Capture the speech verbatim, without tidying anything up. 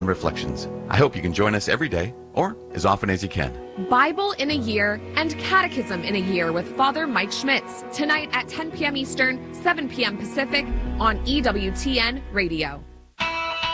Reflections. I hope you can join us every day or as often as you can. Bible in a Year and Catechism in a Year with Father Mike Schmitz, tonight at ten p m Eastern, seven p m Pacific on E W T N Radio.